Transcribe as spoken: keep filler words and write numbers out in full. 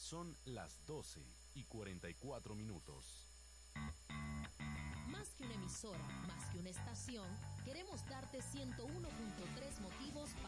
Son las doce y cuarenta y cuatro minutos. Más que una emisora, más que una estación, queremos darte ciento uno punto tres motivos